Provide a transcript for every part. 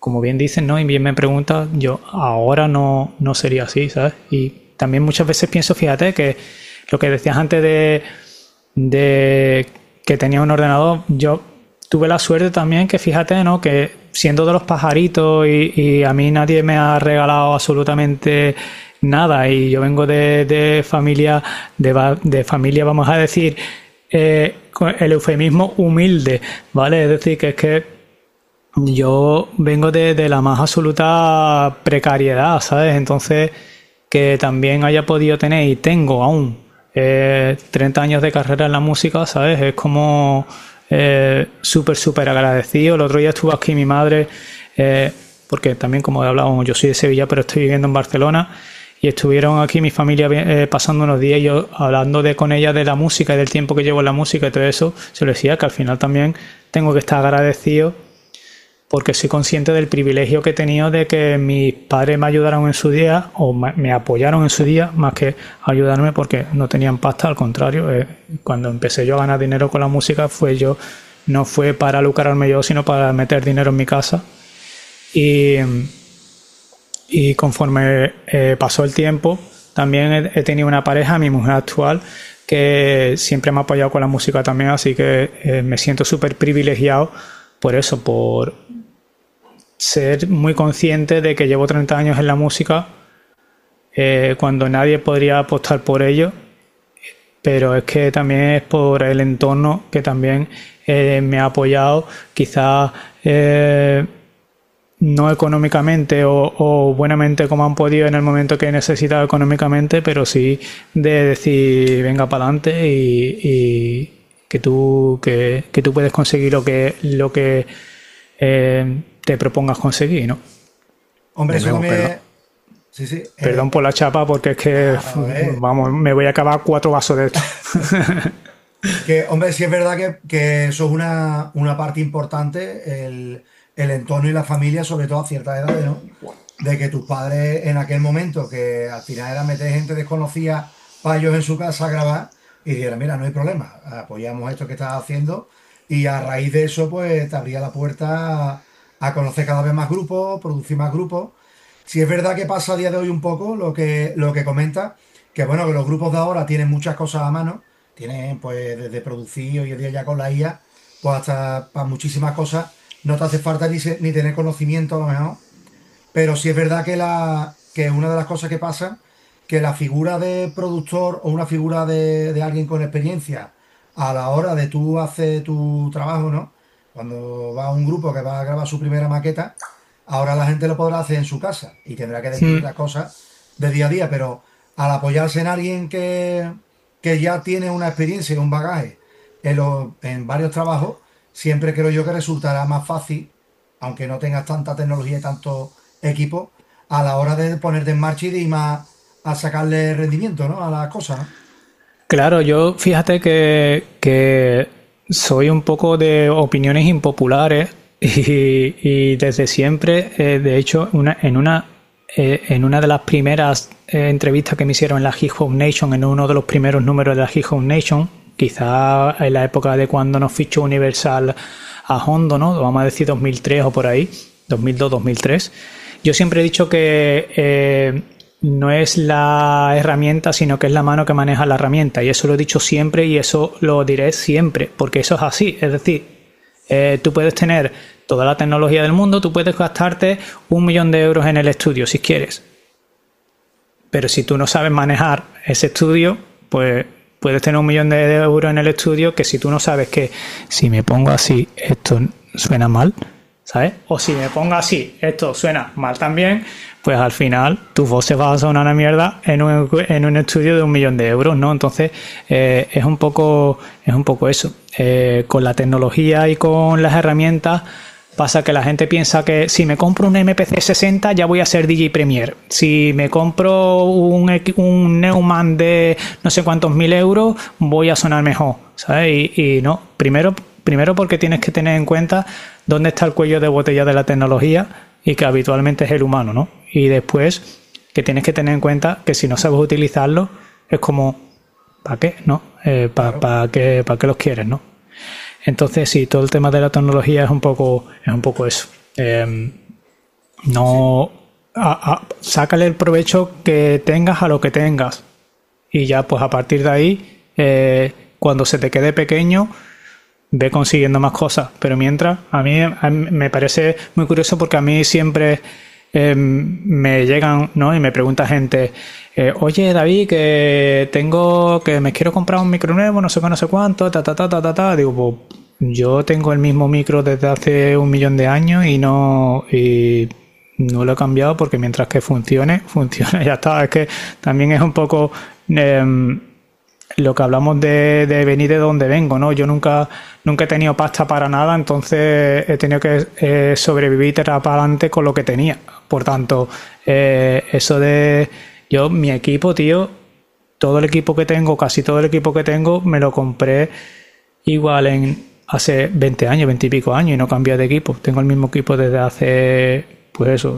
como bien dices, ¿no? Y bien me preguntas, yo ahora no sería así, ¿sabes? Y también muchas veces pienso, fíjate, que lo que decías antes de que tenía un ordenador, yo tuve la suerte también que, fíjate, ¿no? Que siendo de los pajaritos y a mí nadie me ha regalado absolutamente nada, y yo vengo de familia, de familia, vamos a decir, con el eufemismo humilde, ¿vale? Es decir, que es que yo vengo de la más absoluta precariedad, ¿sabes? Entonces, que también haya podido tener, y tengo aún 30 años de carrera en la música, ¿sabes? Es como súper agradecido. El otro día estuvo aquí mi madre, porque también, como he hablado, yo soy de Sevilla, pero estoy viviendo en Barcelona, y estuvieron aquí mi familia pasando unos días, y yo hablando con ella de la música y del tiempo que llevo en la música y todo eso, se lo decía que al final también tengo que estar agradecido porque soy consciente del privilegio que he tenido de que mis padres me ayudaron en su día, o me apoyaron en su día, más que ayudarme porque no tenían pasta. Al contrario, cuando empecé yo a ganar dinero con la música no fue para lucrarme yo, sino para meter dinero en mi casa. Y conforme pasó el tiempo, también he tenido una pareja, mi mujer actual, que siempre me ha apoyado con la música también, así que me siento súper privilegiado por eso, por ser muy consciente de que llevo 30 años en la música, cuando nadie podría apostar por ello, pero es que también es por el entorno que también me ha apoyado, quizás no económicamente o buenamente como han podido en el momento que he necesitado económicamente, pero sí de decir venga para adelante y que tú puedes conseguir lo que te propongas conseguir, ¿no? Hombre, eso también... Perdón, Sí. perdón por la chapa, porque es que vamos, me voy a acabar 4 vasos de esto. Que, hombre, sí es verdad que eso es una parte importante, el entorno y la familia, sobre todo a ciertas edades, ¿no? De que tus padres en aquel momento, que al final era meter gente desconocida para ellos en su casa a grabar, y dijeran, mira, no hay problema, apoyamos esto que estás haciendo, y a raíz de eso, pues te abría la puerta a conocer cada vez más grupos, producir más grupos. Sí es verdad que pasa a día de hoy un poco lo que comenta, que bueno, que los grupos de ahora tienen muchas cosas a mano, tienen pues desde producir hoy en día ya con la IA, pues hasta para muchísimas cosas no te hace falta ni tener conocimiento a lo mejor, pero sí es verdad que una de las cosas que pasa, que la figura de productor o una figura de alguien con experiencia a la hora de tú hacer tu trabajo, ¿no? Cuando va a un grupo que va a grabar su primera maqueta, ahora la gente lo podrá hacer en su casa y tendrá que decidir las cosas de día a día, pero al apoyarse en alguien que ya tiene una experiencia y un bagaje en varios trabajos, siempre creo yo que resultará más fácil, aunque no tengas tanta tecnología y tanto equipo, a la hora de ponerte en marcha y de ir más a sacarle rendimiento, ¿no? A las cosas, ¿no? Claro, yo fíjate que soy un poco de opiniones impopulares y desde siempre, de hecho, en una de las primeras entrevistas que me hicieron en la Hip Hop Nation, en uno de los primeros números de la Hip Hop Nation, quizá en la época de cuando nos fichó Universal a Hondo, ¿no? Vamos a decir 2003 o por ahí, 2002, 2003. Yo siempre he dicho que no es la herramienta, sino que es la mano que maneja la herramienta, y eso lo he dicho siempre y eso lo diré siempre, porque eso es así. Es decir, tú puedes tener toda la tecnología del mundo, tú puedes gastarte 1 millón de euros en el estudio si quieres, pero si tú no sabes manejar ese estudio, pues puedes tener 1 millón de euros en el estudio, que si tú no sabes que si me pongo así esto suena mal, ¿sabes? O si me pongo así esto suena mal también, pues al final tu voz se va a sonar una mierda en un estudio de 1 millón de euros, ¿no? Entonces es un poco eso. Con la tecnología y con las herramientas pasa que la gente piensa que si me compro un MPC 60 ya voy a ser DJ Premier. Si me compro un Neumann de no sé cuántos mil euros voy a sonar mejor, ¿sabes? Y no, primero porque tienes que tener en cuenta dónde está el cuello de botella de la tecnología, y que habitualmente es el humano, ¿no? Y después que tienes que tener en cuenta que si no sabes utilizarlo es como ¿para qué? ¿No? ¿Para qué los quieres? ¿No? Entonces sí, todo el tema de la tecnología es un poco eso. No, sácale el provecho que tengas a lo que tengas. Y ya, pues a partir de ahí, cuando se te quede pequeño, ve consiguiendo más cosas. Pero mientras, a mí me parece muy curioso porque a mí siempre me llegan, ¿no? Y me pregunta gente, oye David, que me quiero comprar un micro nuevo, no sé qué, no sé cuánto, ta. Digo, pues yo tengo el mismo micro desde hace 1 millón de años y no lo he cambiado porque mientras que funcione, ya está. Es que también es un poco lo que hablamos de venir de donde vengo, ¿no? Yo nunca he tenido pasta para nada, entonces he tenido que sobrevivir y tirar para adelante con lo que tenía. Por tanto, eso de mi equipo, tío, todo el equipo que tengo, casi todo el equipo que tengo, me lo compré igual hace 20 años, 20 y pico años y no cambié de equipo. Tengo el mismo equipo desde hace, pues eso,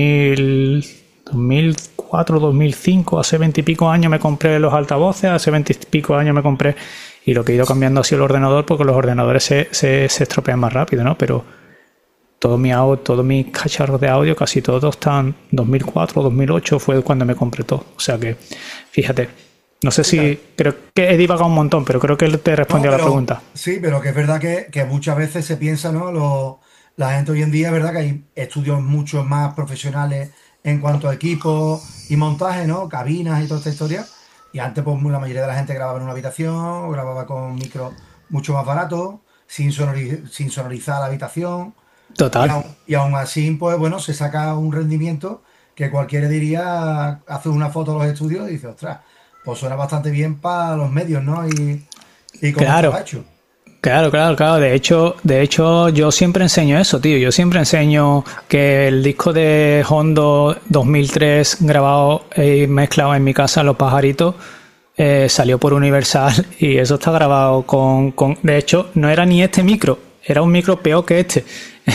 2004, 2005, hace 20 y pico años me compré los altavoces, hace 20 y pico años me compré, y lo que he ido cambiando ha sido el ordenador porque los ordenadores se estropean más rápido, ¿no? Pero todos mis cacharros de audio, casi todos están 2004, 2008 fue cuando me compré todo. O sea que, fíjate, no sé si, creo que he divagado un montón, pero creo que te respondió a la pregunta. Sí, pero que es verdad que muchas veces se piensa, ¿no? La gente hoy en día, es verdad que hay estudios mucho más profesionales en cuanto a equipo y montaje, ¿no? Cabinas y toda esta historia. Y antes, pues la mayoría de la gente grababa en una habitación, o grababa con micro mucho más barato, sin sonorizar la habitación. Total. Y aún así, pues bueno, se saca un rendimiento que cualquiera diría, hace una foto a los estudios y dice, ostras, pues suena bastante bien para los medios, ¿no? Y cómo Claro. estaba hecho. Claro. De hecho, yo siempre enseño eso, tío. Yo siempre enseño que el disco de Hondo 2003 grabado y mezclado en mi casa, Los Pajaritos, salió por Universal y eso está grabado De hecho, no era ni este micro, era un micro peor que este.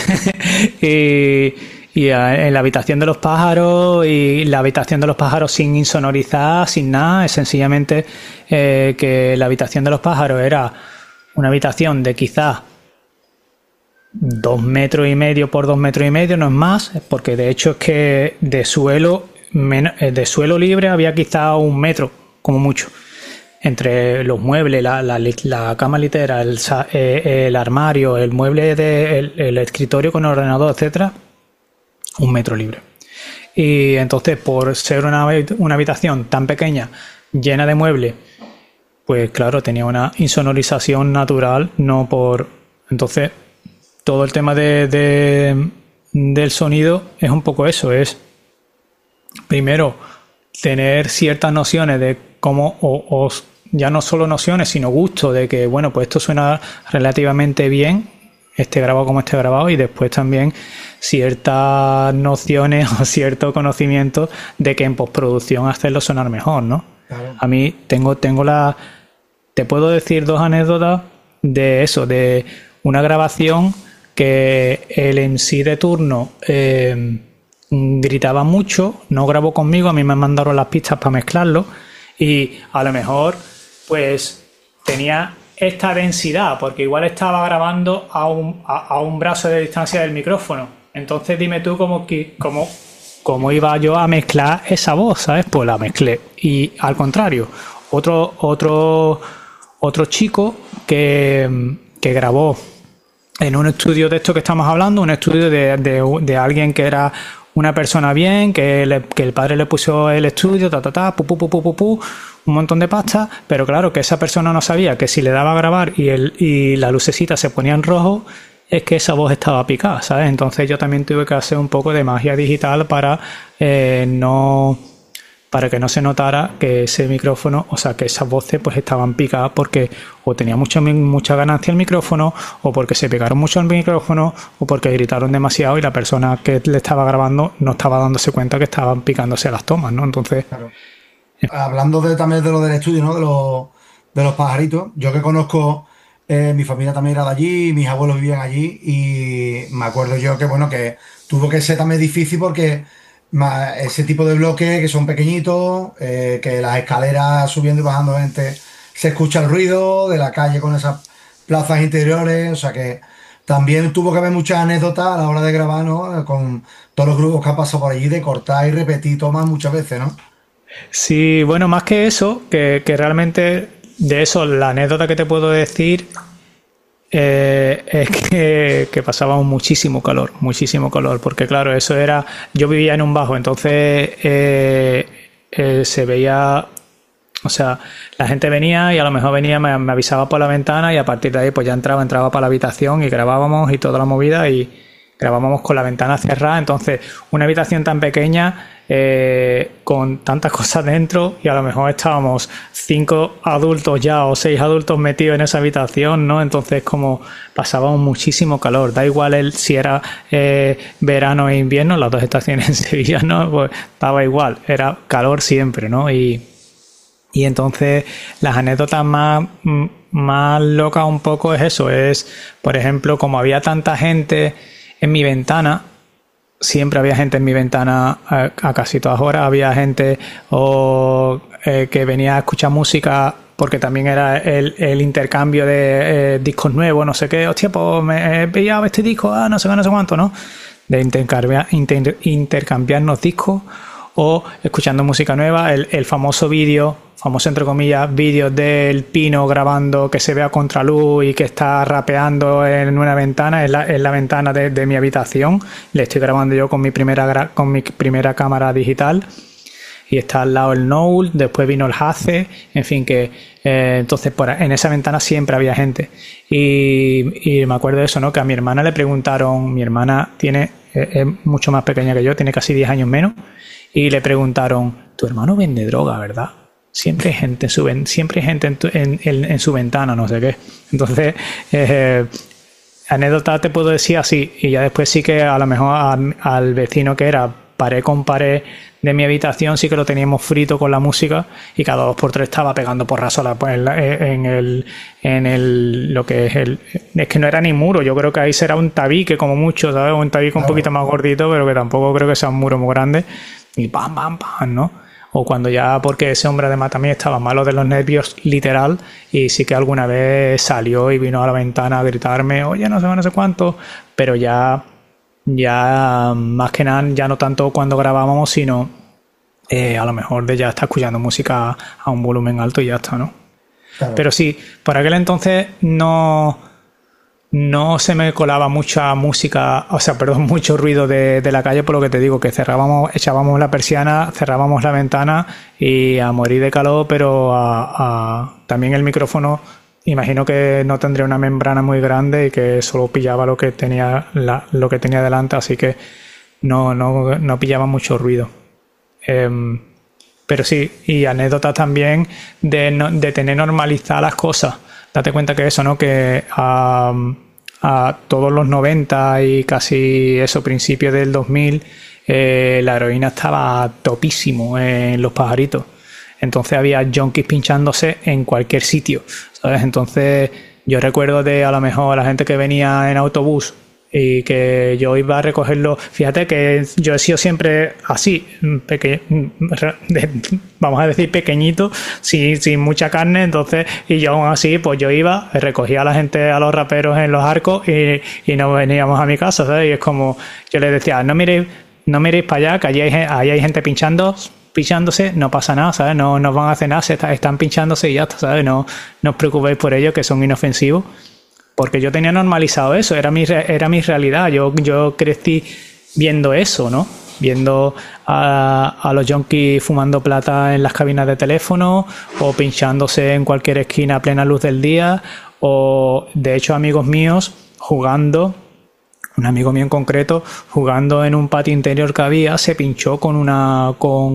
En la habitación de los pájaros, y la habitación de los pájaros sin insonorizar, sin nada, es sencillamente que la habitación de los pájaros era una habitación de quizás 2,5 metros por 2,5 metros, no es más, porque de hecho es que de suelo libre había quizás 1 metro, como mucho, entre los muebles, la cama litera, el armario, el mueble el escritorio con ordenador, etcétera, 1 metro libre. Y entonces, por ser una habitación tan pequeña, llena de muebles, pues claro, tenía una insonorización natural, no por... Entonces, todo el tema del sonido es un poco eso, es primero tener ciertas nociones de cómo, o ya no solo nociones, sino gusto de que, bueno, pues esto suena relativamente bien, esté grabado como esté grabado, y después también ciertas nociones o cierto conocimiento de que en postproducción hacerlo sonar mejor, ¿no? Claro. A mí te puedo decir 2 anécdotas de eso, de una grabación que el MC de turno gritaba mucho, no grabó conmigo, a mí me mandaron las pistas para mezclarlo y a lo mejor pues tenía esta densidad porque igual estaba grabando a un brazo de distancia del micrófono. Entonces dime tú cómo iba yo a mezclar esa voz, ¿sabes? Pues la mezclé. Y al contrario, otro chico que grabó en un estudio de esto que estamos hablando, un estudio de alguien que era una persona bien, que el padre le puso el estudio, un montón de pasta, pero claro, que esa persona no sabía que si le daba a grabar y la lucecita se ponía en rojo, es que esa voz estaba picada, ¿sabes? Entonces yo también tuve que hacer un poco de magia digital para que no se notara que ese micrófono, o sea, que esas voces pues estaban picadas porque o tenía mucha ganancia el micrófono, o porque se pegaron mucho al micrófono, o porque gritaron demasiado y la persona que le estaba grabando no estaba dándose cuenta que estaban picándose las tomas, ¿no? Entonces... Claro. Hablando también de lo del estudio, ¿no? De los pajaritos. Yo que conozco, mi familia también era de allí, mis abuelos vivían allí y me acuerdo yo que, bueno, que tuvo que ser también difícil porque ese tipo de bloques que son pequeñitos, que las escaleras subiendo y bajando gente, se escucha el ruido de la calle con esas plazas interiores, o sea que también tuvo que haber muchas anécdotas a la hora de grabar, ¿no? Con todos los grupos que han pasado por allí, de cortar y repetir tomas muchas veces, ¿no? Sí, bueno, más que eso, que realmente de eso, la anécdota que te puedo decir es que pasábamos muchísimo calor, porque claro, eso era, yo vivía en un bajo, entonces se veía, o sea, la gente venía y a lo mejor venía, me avisaba por la ventana y a partir de ahí pues ya entraba para la habitación y grabábamos y toda la movida y grabábamos con la ventana cerrada, entonces una habitación tan pequeña con tantas cosas dentro y a lo mejor estábamos 5 adultos ya o 6 adultos metidos en esa habitación, ¿no? Entonces como pasábamos muchísimo calor, da igual si era verano e invierno, las dos estaciones en Sevilla, ¿no? Pues daba igual, era calor siempre, ¿no? Y entonces las anécdotas más locas un poco es eso, es, por ejemplo, como había tanta gente en mi ventana, siempre había gente en mi ventana a casi todas horas, había gente que venía a escuchar música porque también era el intercambio de discos nuevos, no sé qué, hostia, pues me he pillado este disco, no sé qué, no sé cuánto, ¿no? De intercambiarnos discos o escuchando música nueva, el famoso vídeo, famoso entre comillas, vídeo del Pino grabando que se ve a contraluz y que está rapeando en una ventana, es la ventana de mi habitación, le estoy grabando yo con mi primera cámara digital y está al lado el Noel, después vino el Hace, en fin, que entonces en esa ventana siempre había gente y me acuerdo de eso, ¿no? Que a mi hermana le preguntaron, mi hermana es mucho más pequeña que yo, tiene casi 10 años menos, y le preguntaron, tu hermano vende droga, ¿verdad? Siempre hay gente en su ventana, no sé qué. Entonces, anécdota te puedo decir así, y ya después sí que a lo mejor al vecino que era pared con pared de mi habitación sí que lo teníamos frito con la música y cada 2x3 estaba pegando porrazo en lo que es que no era ni muro, yo creo que ahí será un tabique como mucho, ¿sabes? Un tabique un poquito más gordito, pero que tampoco creo que sea un muro muy grande y pam, pam, pam, ¿no? O cuando ya, porque ese hombre además también estaba malo de los nervios, literal, y sí que alguna vez salió y vino a la ventana a gritarme, oye, no sé cuánto, pero ya más que nada, ya no tanto cuando grabábamos, sino a lo mejor de ya estar escuchando música a un volumen alto y ya está, ¿no? Claro. Pero sí, por aquel entonces no se me colaba mucha música, o sea, perdón, mucho ruido de la calle, por lo que te digo, que echábamos la persiana, cerrábamos la ventana y a morir de calor, pero también el micrófono, imagino que no tendría una membrana muy grande y que solo pillaba lo que tenía delante, así que no pillaba mucho ruido. Pero sí, y anécdotas también de tener normalizadas las cosas. Date cuenta que eso, ¿no? Que a todos los 90 y casi eso, principios del 2000, la heroína estaba topísimo en Los Pajaritos. Entonces había junkies pinchándose en cualquier sitio, ¿sabes? Entonces yo recuerdo a lo mejor a la gente que venía en autobús y que yo iba a recogerlo. Fíjate que yo he sido siempre así, vamos a decir pequeñito, sin mucha carne, entonces, y yo aún así, pues yo iba, recogía a la gente, a los raperos en los arcos y nos veníamos a mi casa, ¿sabes? Y es como, yo les decía, no miréis para allá, que allí hay gente pinchándose, no pasa nada, ¿sabes? No van a hacer nada, están pinchándose y ya está, ¿sabes? No os preocupéis por ello, que son inofensivos. Porque yo tenía normalizado eso, era mi realidad. Yo crecí viendo eso, ¿no? Viendo a los junkies fumando plata en las cabinas de teléfono o pinchándose en cualquier esquina a plena luz del día, o de hecho amigos míos jugando, un amigo mío en concreto, jugando en un patio interior que había, se pinchó con una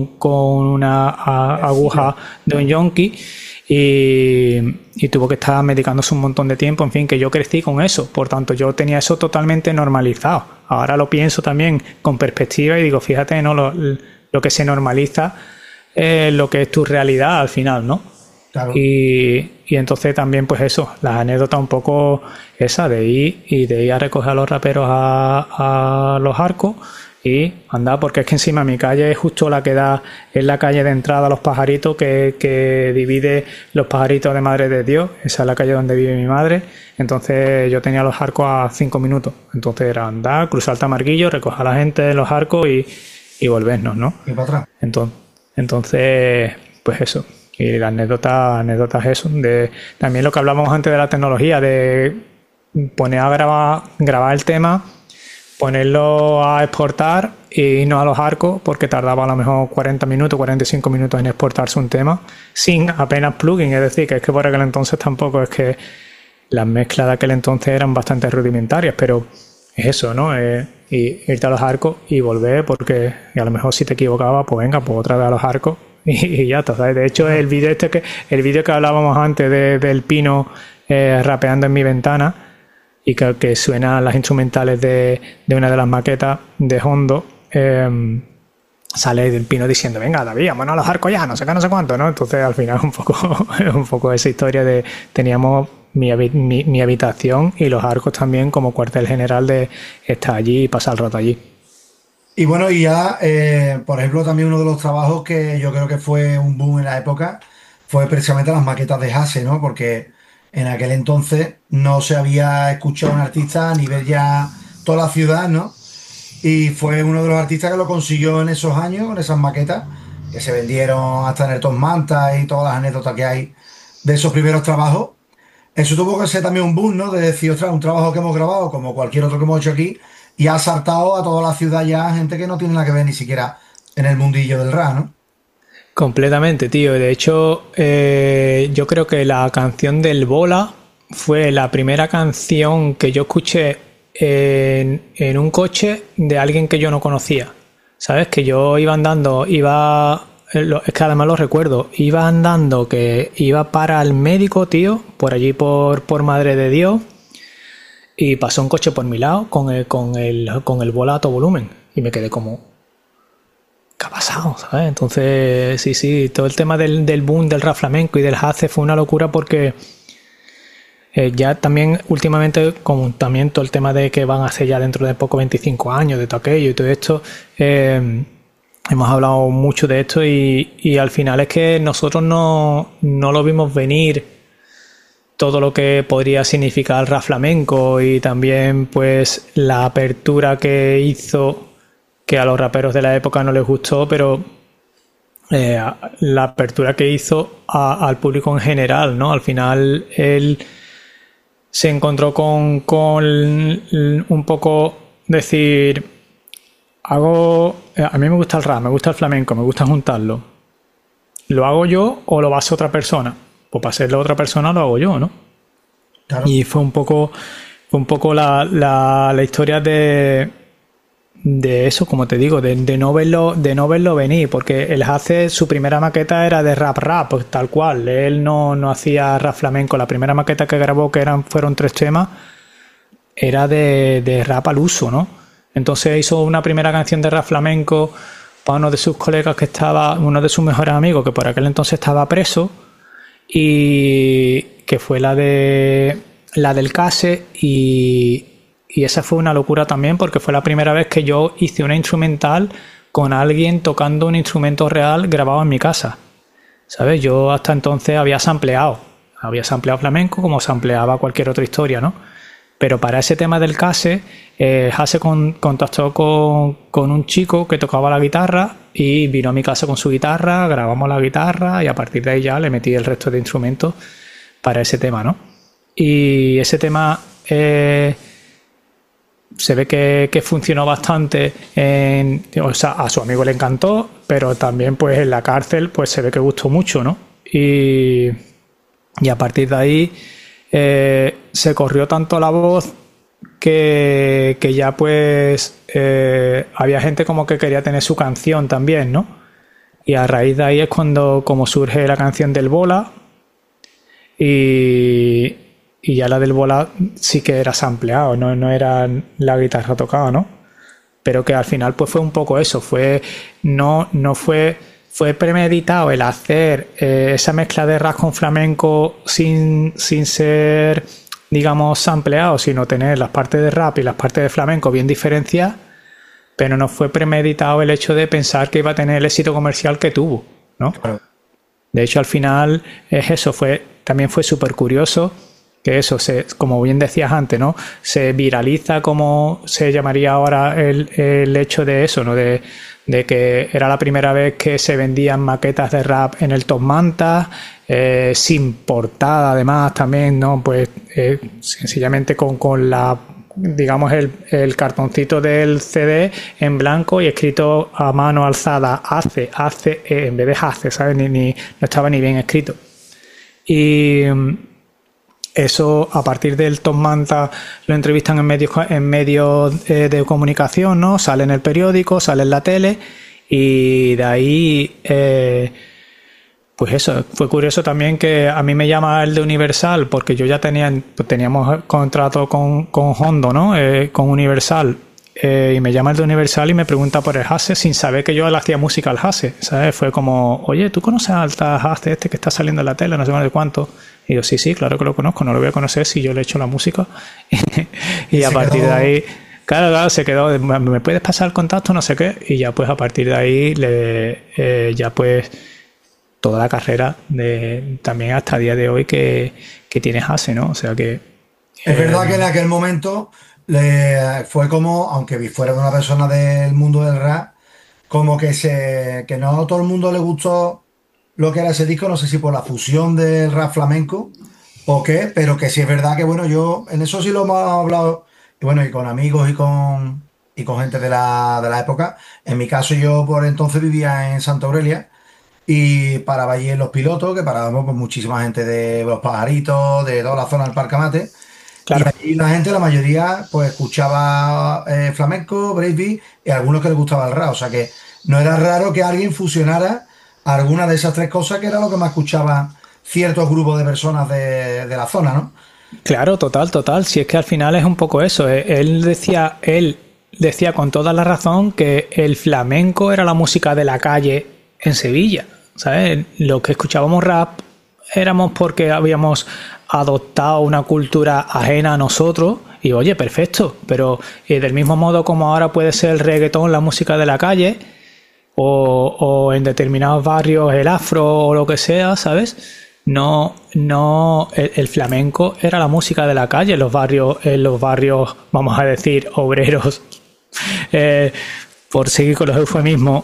aguja de un junkie y tuvo que estar medicándose un montón de tiempo. En fin, que yo crecí con eso, por tanto yo tenía eso totalmente normalizado. Ahora lo pienso también con perspectiva y digo, fíjate, ¿no? Lo que se normaliza es lo que es tu realidad al final, ¿no? Claro. Y entonces también pues eso, las anécdotas un poco esa de ir a recoger a los raperos a los arcos y anda, porque es que encima mi calle es justo la que da, es la calle de entrada a Los Pajaritos, que divide Los Pajaritos de Madre de Dios. Esa es la calle donde vive mi madre. Entonces yo tenía los arcos a 5 minutos. Entonces era andar, cruzar el Tamarguillo, recoger a la gente de los arcos y volvernos, ¿no? Y para atrás. Entonces, pues eso. Y la anécdota es eso. También lo que hablábamos antes de la tecnología, de poner a grabar el tema, ponerlo a exportar e irnos a los arcos, porque tardaba a lo mejor 40 minutos, 45 minutos en exportarse un tema, sin apenas plugin. Es decir, que es que por aquel entonces tampoco es que las mezclas de aquel entonces eran bastante rudimentarias, pero es eso, ¿no? Y irte a los arcos y volver, porque a lo mejor si te equivocabas, pues venga, pues otra vez a los arcos y ya está, ¿sabes? De hecho, el vídeo que hablábamos antes del Pino rapeando en mi ventana, y que suenan las instrumentales de una de las maquetas de Hondo, sale del Pino diciendo, venga David, vámonos a los arcos ya, no sé qué, no sé cuánto, ¿no? Entonces al final es un poco esa historia de teníamos mi habitación y los arcos también como cuartel general de estar allí y pasar el rato allí. Y bueno, y ya, por ejemplo, también uno de los trabajos que yo creo que fue un boom en la época fue precisamente las maquetas de Hase, ¿no? Porque en aquel entonces no se había escuchado a un artista a nivel ya toda la ciudad, ¿no? Y fue uno de los artistas que lo consiguió en esos años, con esas maquetas, que se vendieron hasta en el Top Manta y todas las anécdotas que hay de esos primeros trabajos. Eso tuvo que ser también un boom, ¿no? De decir, ostras, un trabajo que hemos grabado, como cualquier otro que hemos hecho aquí, y ha saltado a toda la ciudad ya gente que no tiene nada que ver ni siquiera en el mundillo del rap, ¿no? Completamente, tío. De hecho, yo creo que la canción del Bola fue la primera canción que yo escuché en un coche de alguien que yo no conocía. ¿Sabes? Que yo iba andando, es que además lo recuerdo, iba andando, que iba para el médico, tío, por allí por Madre de Dios, y pasó un coche por mi lado con el Bola a todo volumen, y me quedé como, ¿qué ha pasado? ¿Sabes? Entonces, sí, todo el tema del boom del rap flamenco y del Hase fue una locura, porque ya también últimamente, como también todo el tema de que van a ser ya dentro de poco 25 años de todo aquello y todo esto, hemos hablado mucho de esto, y al final es que nosotros no lo vimos venir, todo lo que podría significar el rap flamenco, y también pues la apertura que hizo, que a los raperos de la época no les gustó, pero la apertura que hizo al público en general, ¿no? Al final él se encontró con un poco decir, a mí me gusta el rap, me gusta el flamenco, me gusta juntarlo. ¿Lo hago yo o lo va a hacer otra persona? Pues para hacerlo otra persona lo hago yo, ¿no? Claro. Y fue un poco la historia de eso, como te digo, de no verlo venir, porque el Hase, su primera maqueta era de rap, pues tal cual. Él no hacía rap flamenco. La primera maqueta que grabó, fueron 3 temas, era de rap al uso, ¿no? Entonces hizo una primera canción de rap flamenco para uno de sus colegas uno de sus mejores amigos, que por aquel entonces estaba preso, y que fue la del Case, y esa fue una locura también, porque fue la primera vez que yo hice una instrumental con alguien tocando un instrumento real grabado en mi casa, ¿sabes? Yo hasta entonces había sampleado flamenco como sampleaba cualquier otra historia, ¿no? Pero para ese tema del Case, Hase contactó con un chico que tocaba la guitarra, y vino a mi casa con su guitarra, grabamos la guitarra, y a partir de ahí ya le metí el resto de instrumentos para ese tema, ¿no? Y ese tema se ve que funcionó bastante, o sea, a su amigo le encantó, pero también pues en la cárcel pues se ve que gustó mucho, ¿no? Y a partir de ahí se corrió tanto la voz que ya pues había gente como que quería tener su canción también, ¿no? Y a raíz de ahí es como surge la canción del Bola, y ya la del Bola sí que era sampleado, no era la guitarra tocada, ¿no? Pero que al final pues fue un poco eso, fue premeditado el hacer esa mezcla de rap con flamenco sin ser, digamos, sampleado, sino tener las partes de rap y las partes de flamenco bien diferenciadas, pero no fue premeditado el hecho de pensar que iba a tener el éxito comercial que tuvo, ¿no? Claro. De hecho, al final es eso, también fue súper curioso que eso, como bien decías antes, ¿no? Se viraliza, como se llamaría ahora el hecho de eso, ¿no? De que era la primera vez que se vendían maquetas de rap en el Top Manta, sin portada además también, ¿no? Pues sencillamente con la, digamos, el cartoncito del CD en blanco y escrito a mano alzada ACE, en vez de ACE, ¿sabes? No estaba ni bien escrito. Y eso, a partir del Top Manta, lo entrevistan en medios de comunicación, ¿no? Sale en el periódico, sale en la tele, y de ahí, pues eso, fue curioso también que a mí me llama el de Universal, porque yo ya teníamos contrato con Hondo, ¿no? Con Universal. Y me llama el de Universal y me pregunta por el Hase sin saber que yo le hacía música al Hase, ¿sabes? Fue como, oye, ¿tú conoces al Hase este que está saliendo en la tele, no sé de cuánto? Y yo, sí, claro que lo conozco, no lo voy a conocer si yo le echo la música. Y a partir de ahí, claro, se quedó, ¿me puedes pasar el contacto? No sé qué. Y ya pues a partir de ahí, ya pues toda la carrera, también hasta el día de hoy que tiene Hase, ¿no? O sea que... Es verdad que en aquel momento... fue como, aunque fuera una persona del mundo del rap, como que no a todo el mundo le gustó lo que era ese disco, no sé si por la fusión del rap flamenco o qué, pero que sí es verdad que, bueno, yo en eso sí lo hemos hablado, y bueno, y con amigos y con gente de la época. En mi caso, yo por entonces vivía en Santa Aurelia y paraba allí en Los Pilotos, que parábamos con muchísima gente de Los Pajaritos, de toda la zona del Parque Amate. Claro. Y la gente, la mayoría, pues escuchaba flamenco, breakbeat y a algunos que les gustaba el rap. O sea que no era raro que alguien fusionara alguna de esas tres cosas, que era lo que más escuchaban ciertos grupos de personas de la zona, ¿no? Claro, total. Si es que al final es un poco eso. Él decía con toda la razón que el flamenco era la música de la calle en Sevilla, ¿sabes? Lo que escuchábamos rap éramos porque habíamos adoptado una cultura ajena a nosotros y oye, perfecto, pero del mismo modo como ahora puede ser el reggaetón la música de la calle o en determinados barrios el afro o lo que sea, ¿sabes? No, el flamenco era la música de la calle en los barrios, vamos a decir, obreros, por seguir con los eufemismos,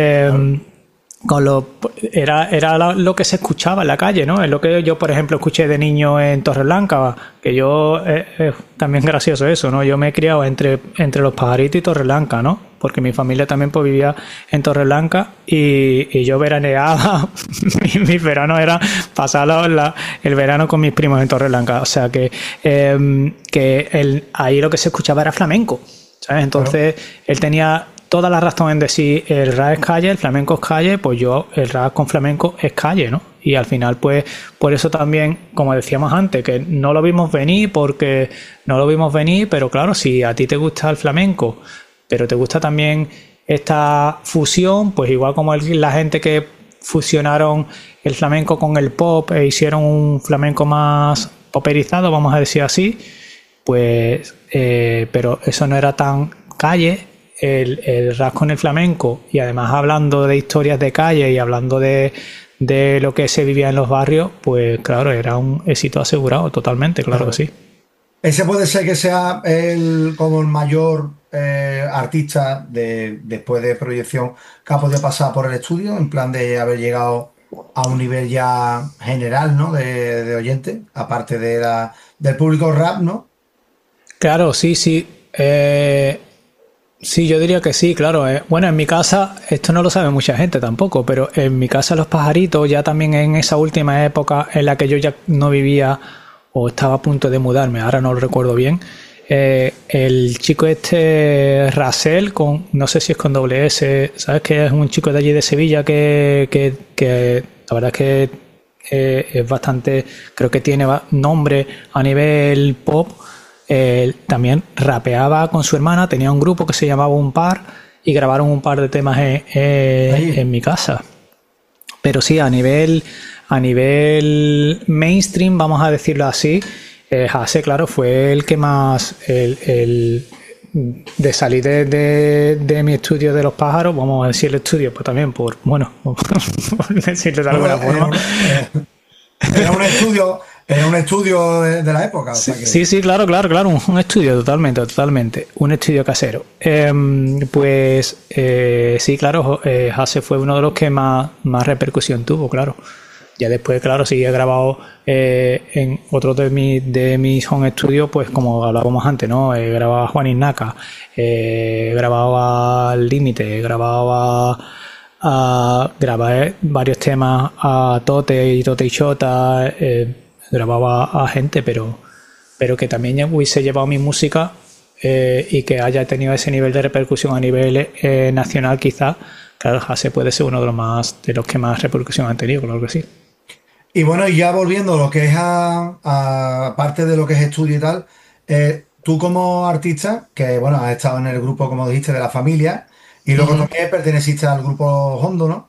era lo que se escuchaba en la calle, ¿no? Es lo que yo, por ejemplo, escuché de niño en Torreblanca, que yo, también gracioso eso, ¿no? Yo me he criado entre Los Pajaritos y Torreblanca, ¿no? Porque mi familia también pues vivía en Torreblanca y yo veraneaba, mi verano era pasar el verano con mis primos en Torreblanca, o sea que ahí lo que se escuchaba era flamenco, ¿sabes? Entonces él tenía toda la razón en decir el rap es calle, el flamenco es calle, pues el rap con flamenco es calle, ¿no? Y al final, pues, por eso también, como decíamos antes, que no lo vimos venir pero claro, si a ti te gusta el flamenco, pero te gusta también esta fusión, pues igual como la gente que fusionaron el flamenco con el pop e hicieron un flamenco más poperizado, vamos a decir así, pues, pero eso no era tan calle. El rap con el flamenco y además hablando de historias de calle y hablando de lo que se vivía en los barrios, pues claro, era un éxito asegurado totalmente, claro que sí. Ese puede ser que sea como el mayor artista después de Proyección que ha podido pasar por el estudio, en plan de haber llegado a un nivel ya general, ¿no? de oyente, aparte del público rap, ¿no? Claro, sí. Sí, yo diría que sí, claro. Bueno, en mi casa, esto no lo sabe mucha gente tampoco, pero en mi casa Los Pajaritos, ya también en esa última época en la que yo ya no vivía o estaba a punto de mudarme, ahora no lo recuerdo bien, el chico Rasel, no sé si es con doble S, ¿sabes? Que es un chico de allí de Sevilla que la verdad es que es bastante, creo que tiene nombre a nivel pop. También rapeaba con su hermana, tenía un grupo que se llamaba Un Par y grabaron un par de temas en mi casa. Pero sí, a nivel mainstream, vamos a decirlo así, Hase, claro, fue el que más, de salir de mi estudio de los pájaros, vamos a decir el estudio, pues también por decirlo de alguna forma. Era un estudio de la época. O sea que... Sí, claro, un estudio totalmente, un estudio casero. Sí, claro, Hase fue uno de los que más repercusión tuvo, claro. Ya después, claro, sí he grabado en otro de mis home studios, pues como hablábamos antes, ¿no? Grababa a Juan Innaka, grababa al Límite, grabé varios temas a Tote y Shota, grababa a gente, pero que también hubiese llevado mi música y que haya tenido ese nivel de repercusión a nivel nacional, quizás. Claro, Hase puede ser uno de los que más repercusión han tenido, claro que sí. Y bueno, y ya volviendo a lo que es a parte de lo que es estudio y tal, tú como artista, que bueno, has estado en el grupo, como dijiste, de La Familia, y luego también perteneciste al grupo Hondo, ¿no?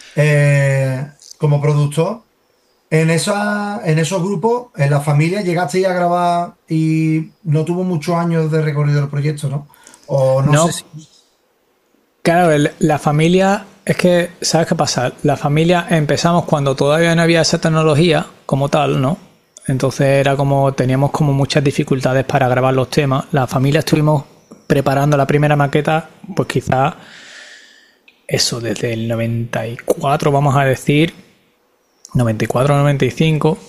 Como productor, en esos grupos, en La Familia, llegaste a grabar y no tuvo muchos años de recorrido el proyecto, ¿no? O no sé si... Claro, La Familia, es que, ¿sabes qué pasa? La Familia empezamos cuando todavía no había esa tecnología como tal, ¿no? Entonces era como, teníamos como muchas dificultades para grabar los temas. La Familia estuvimos preparando la primera maqueta, pues quizás eso desde el 94, vamos a decir, 94-95,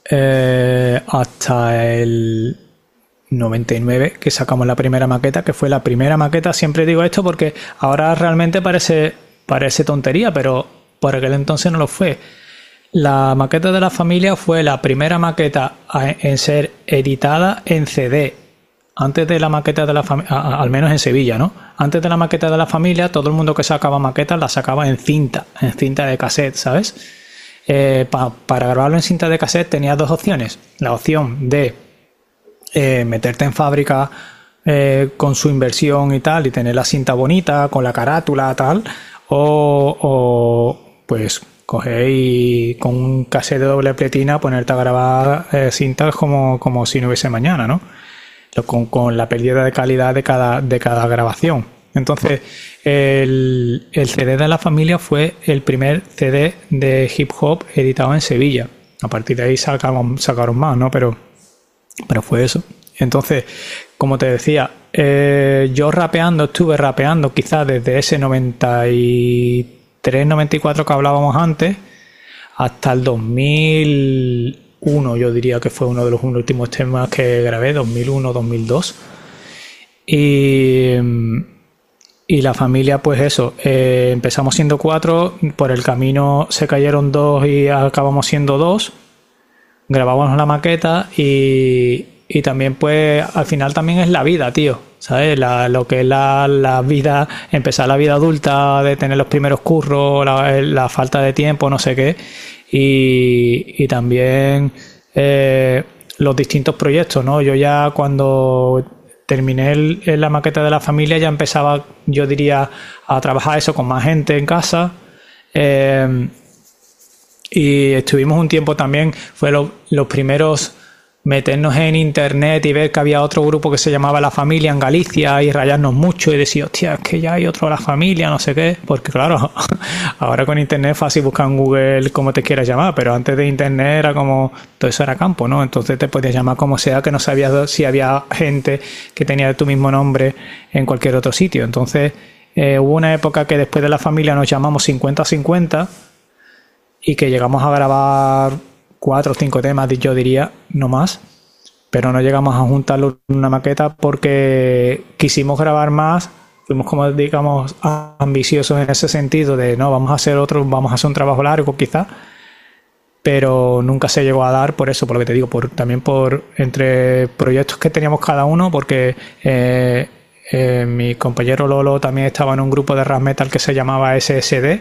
hasta el 99 que sacamos la primera maqueta, que fue la primera maqueta. Siempre digo esto porque ahora realmente parece tontería, pero por aquel entonces no lo fue. La maqueta de La Familia fue la primera maqueta en ser editada en CD. Antes de la maqueta de La Familia, al menos en Sevilla, ¿no? Antes de la maqueta de La Familia, todo el mundo que sacaba maquetas la sacaba en cinta de cassette, ¿sabes? Para grabarlo en cinta de cassette tenía dos opciones. La opción de meterte en fábrica con su inversión y tal, y tener la cinta bonita, con la carátula tal, o pues coger y con un cassette de doble pletina ponerte a grabar cintas como si no hubiese mañana, ¿no? Con la pérdida de calidad de cada grabación. Entonces, el CD de La Familia fue el primer CD de hip hop editado en Sevilla. A partir de ahí sacaron más, ¿no? Pero fue eso. Entonces, como te decía, yo estuve rapeando quizás desde ese 93-94 que hablábamos antes hasta el 2001, yo diría que fue uno de los últimos temas que grabé, 2001-2002. Y La Familia, pues eso, empezamos siendo 4, por el camino se cayeron 2 y acabamos siendo 2. Grabamos la maqueta y también pues al final también es la vida, tío, ¿sabes? Lo que es la vida, empezar la vida adulta, de tener los primeros curros, la falta de tiempo, no sé qué, y también los distintos proyectos, ¿no? Yo ya cuando terminé la maqueta de La Familia ya empezaba, yo diría, a trabajar eso con más gente en casa. Y estuvimos un tiempo también, fue los primeros meternos en internet y ver que había otro grupo que se llamaba La Familia en Galicia y rayarnos mucho y decir, hostia, es que ya hay otro La Familia, no sé qué, porque claro, ahora con internet es fácil buscar en Google como te quieras llamar, pero antes de internet era como, todo eso era campo, ¿no? Entonces te podías llamar como sea, que no sabías si había gente que tenía tu mismo nombre en cualquier otro sitio. Entonces hubo una época que después de La Familia nos llamamos 50-50 y que llegamos a grabar 4 o 5 temas, yo diría, no más, pero no llegamos a juntarlo en una maqueta porque quisimos grabar más, fuimos como, digamos, ambiciosos en ese sentido de, no, vamos a hacer un trabajo largo quizás, pero nunca se llegó a dar por eso, por lo que te digo, también por entre proyectos que teníamos cada uno, porque mi compañero Lolo también estaba en un grupo de rap metal que se llamaba SSD.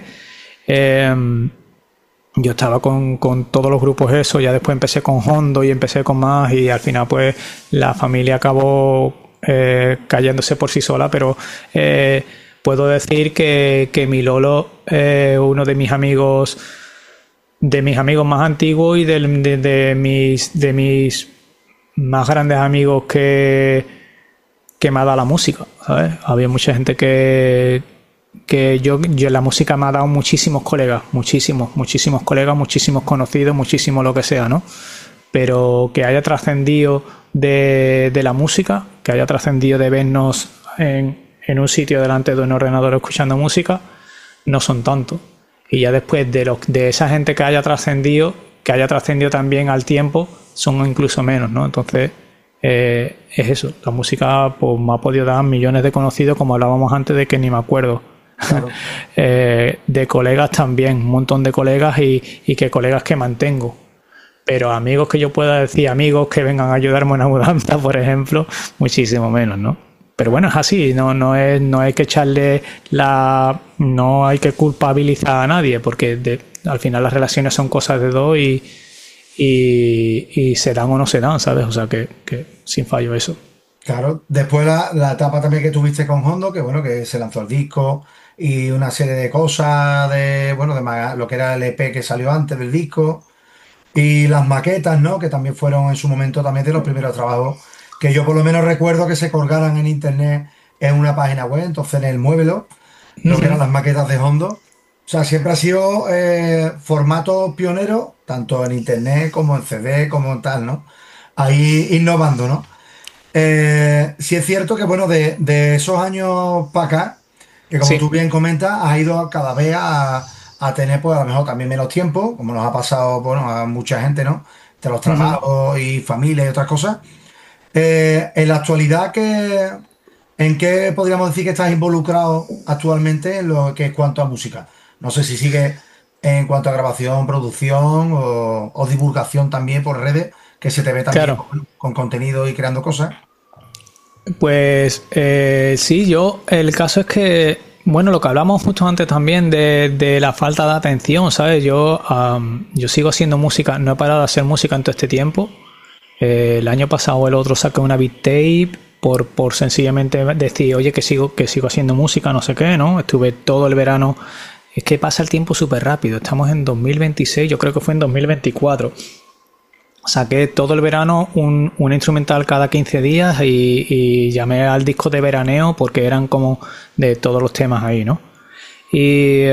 Yo estaba con todos los grupos eso, ya después empecé con Hondo y empecé con más y al final pues La Familia acabó cayéndose por sí sola, pero puedo decir que mi Lolo, uno de mis amigos más antiguos y de mis más grandes amigos que que me ha dado la música, ¿sabes? Había mucha gente que yo la música me ha dado muchísimos colegas, muchísimos colegas, muchísimos conocidos, muchísimo lo que sea, ¿no? Pero que haya trascendido de la música, que haya trascendido de vernos en un sitio delante de un ordenador escuchando música, no son tantos. Y ya después de esa gente que haya trascendido también al tiempo, son incluso menos, ¿no? Entonces, es eso. La música pues, me ha podido dar millones de conocidos, como hablábamos antes, de que ni me acuerdo. Claro. De colegas también, un montón de colegas y que colegas que mantengo. Pero amigos que yo pueda decir, amigos que vengan a ayudarme en una mudanza, por ejemplo, muchísimo menos, ¿no? Pero bueno, es así, no hay que echarle no hay que culpabilizar a nadie, porque al final las relaciones son cosas de dos y se dan o no se dan, ¿sabes? O sea que sin fallo eso. Claro, después la etapa también que tuviste con Hondo, que bueno, que se lanzó el disco y una serie de cosas de lo que era el EP que salió antes del disco. Y las maquetas, ¿no? Que también fueron en su momento también de los primeros trabajos que yo por lo menos recuerdo que se colgaran en internet en una página web, entonces en el Muévelo, lo que eran las maquetas de Hondo. O sea, siempre ha sido formato pionero, tanto en internet como en CD, como en tal, ¿no? Ahí innovando, ¿no? Sí es cierto que, bueno, de esos años para acá, que como tú bien comentas, has ido cada vez a tener, pues a lo mejor también menos tiempo, como nos ha pasado, bueno, a mucha gente, ¿no? De los trabajos y familia y otras cosas. En la actualidad, ¿en qué podríamos decir que estás involucrado actualmente en lo que es cuanto a música? No sé si sigue en cuanto a grabación, producción o divulgación también por redes, que se te ve también con contenido y creando cosas. Pues sí, el caso es que, bueno, lo que hablamos justo antes también de la falta de atención, ¿sabes? Yo sigo haciendo música, no he parado de hacer música en todo este tiempo. El año pasado o el otro saqué una beat tape por sencillamente decir, oye, que sigo haciendo música, no sé qué, ¿no? Estuve todo el verano. Es que pasa el tiempo súper rápido. Estamos en 2026, yo creo que fue en 2024. Saqué todo el verano un instrumental cada 15 días y llamé al disco de veraneo porque eran como de todos los temas ahí, ¿no? Y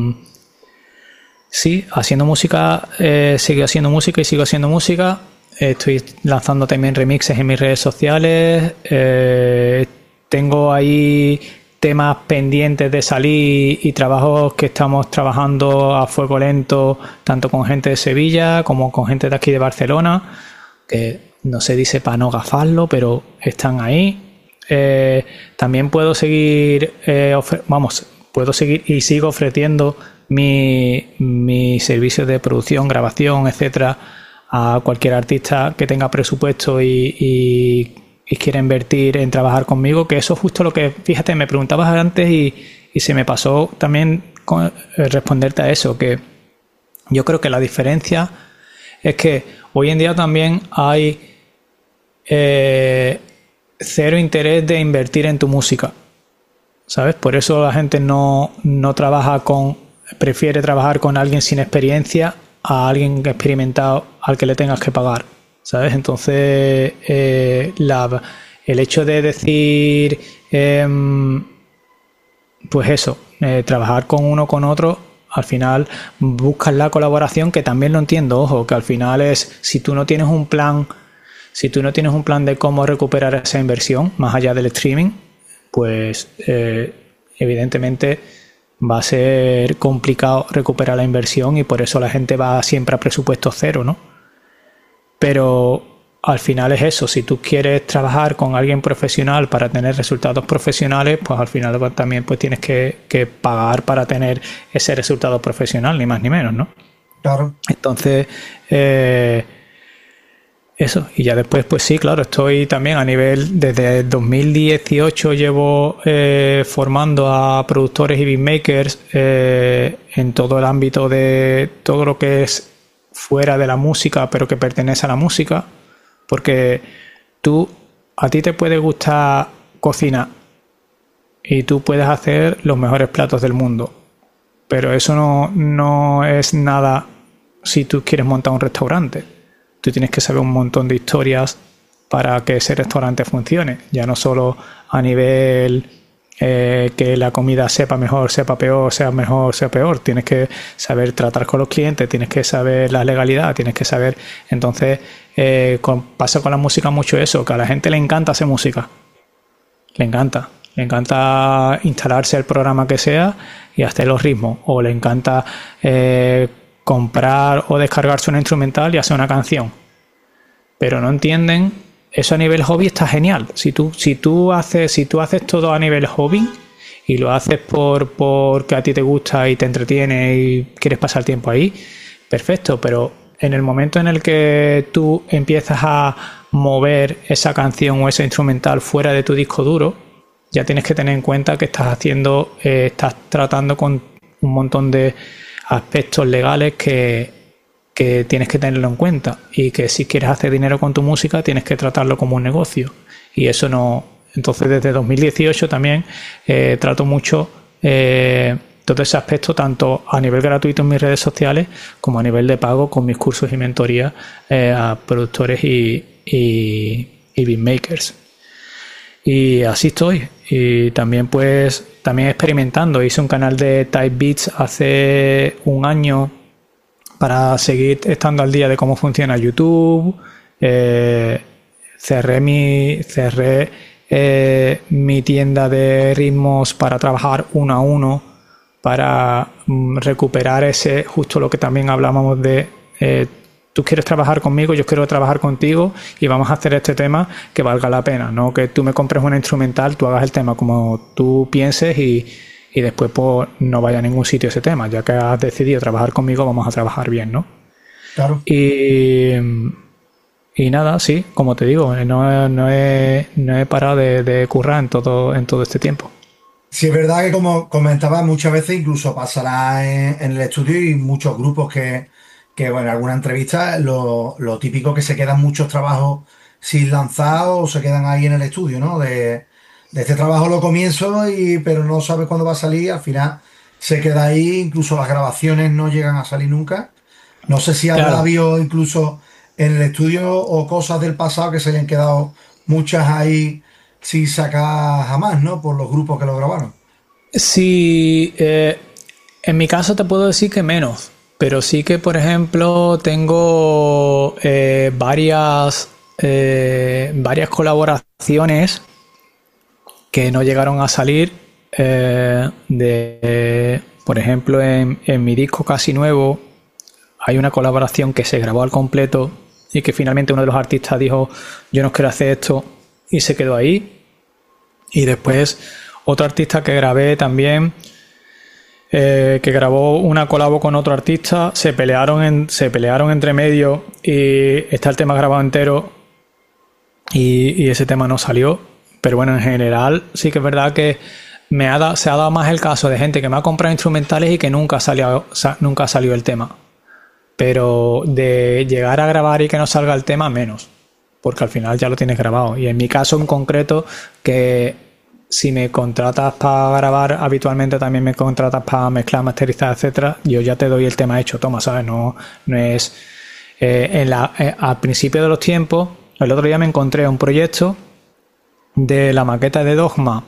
sí, haciendo música, sigo haciendo música y sigo haciendo música. Estoy lanzando también remixes en mis redes sociales. Tengo ahí temas pendientes de salir y trabajos que estamos trabajando a fuego lento, tanto con gente de Sevilla como con gente de aquí de Barcelona, que no se dice para no gafarlo, pero están ahí. También puedo seguir, puedo seguir y sigo ofreciendo mi servicio de producción, grabación, etcétera, a cualquier artista que tenga presupuesto y quiera invertir en trabajar conmigo, que eso es justo lo que, fíjate, me preguntabas antes y se me pasó también responderte a eso, que yo creo que la diferencia es que hoy en día también hay cero interés de invertir en tu música, ¿sabes? Por eso la gente no prefiere trabajar con alguien sin experiencia a alguien experimentado al que le tengas que pagar, ¿sabes? Entonces el hecho de decir pues eso, trabajar con uno con otro, al final buscas la colaboración, que también lo entiendo, ojo, que al final es, si tú no tienes un plan de cómo recuperar esa inversión más allá del streaming, pues evidentemente va a ser complicado recuperar la inversión y por eso la gente va siempre a presupuesto cero, ¿no? Pero al final es eso, si tú quieres trabajar con alguien profesional para tener resultados profesionales, pues al final también pues tienes que pagar para tener ese resultado profesional, ni más ni menos, ¿no? Claro. Entonces, eso, y ya después, pues sí, claro, estoy también a nivel, desde 2018 llevo formando a productores y beatmakers en todo el ámbito de todo lo que es fuera de la música, pero que pertenece a la música, porque a ti te puede gustar cocinar y tú puedes hacer los mejores platos del mundo, pero eso no es nada si tú quieres montar un restaurante. Tú tienes que saber un montón de historias para que ese restaurante funcione. Ya no solo a nivel que la comida sepa mejor, sepa peor, sea mejor, sea peor. Tienes que saber tratar con los clientes, tienes que saber la legalidad, tienes que saber... Entonces, pasa con la música mucho eso, que a la gente le encanta hacer música. Le encanta instalarse el programa que sea y hacer los ritmos, o le encanta comprar o descargarse una instrumental y hacer una canción, pero no entienden eso. A nivel hobby está genial. Si tú haces todo a nivel hobby y lo haces porque a ti te gusta y te entretiene y quieres pasar tiempo ahí, perfecto, pero en el momento en el que tú empiezas a mover esa canción o ese instrumental fuera de tu disco duro, ya tienes que tener en cuenta que estás tratando con un montón de aspectos legales que tienes que tenerlo en cuenta, y que si quieres hacer dinero con tu música tienes que tratarlo como un negocio, y eso no. Entonces desde 2018 también trato mucho todo ese aspecto, tanto a nivel gratuito en mis redes sociales como a nivel de pago con mis cursos y mentorías a productores y beatmakers. Y así estoy. Y también experimentando. Hice un canal de Type Beats hace un año para seguir estando al día de cómo funciona YouTube. Cerré mi tienda de ritmos para trabajar uno a uno, para recuperar justo lo que también hablábamos de tú quieres trabajar conmigo, yo quiero trabajar contigo y vamos a hacer este tema que valga la pena, no que tú me compres una instrumental, tú hagas el tema como tú pienses y después pues no vaya a ningún sitio ese tema. Ya que has decidido trabajar conmigo, vamos a trabajar bien, ¿no? Claro. Y nada, sí, como te digo, no he parado de currar en todo este tiempo. Sí, es verdad que, como comentaba, muchas veces incluso pasará en el estudio, y muchos grupos bueno, en alguna entrevista, lo típico, que se quedan muchos trabajos sin lanzar o se quedan ahí en el estudio, ¿no? De este trabajo lo comienzo, pero no sabes cuándo va a salir, al final se queda ahí, incluso las grabaciones no llegan a salir nunca. No sé si habrá habido incluso en el estudio o cosas del pasado que se hayan quedado muchas ahí sin sacar jamás, ¿no? Por los grupos que lo grabaron. Sí, en mi caso te puedo decir que menos, pero sí que, por ejemplo, tengo varias colaboraciones que no llegaron a salir. Por ejemplo, en mi disco casi nuevo hay una colaboración que se grabó al completo y que finalmente uno de los artistas dijo: yo no quiero hacer esto, y se quedó ahí. Y después otro artista que grabé también, que grabó una colabo con otro artista, se pelearon entre medio y está el tema grabado entero y ese tema no salió. Pero bueno, en general sí que es verdad que se ha dado más el caso de gente que me ha comprado instrumentales y que nunca salió el tema. Pero de llegar a grabar y que no salga el tema, menos, porque al final ya lo tienes grabado. Y en mi caso en concreto, que si me contratas para grabar, habitualmente también me contratas para mezclar, masterizar, etcétera, yo ya te doy el tema hecho, toma, ¿sabes? No es... al principio de los tiempos, el otro día me encontré un proyecto de la maqueta de Dogma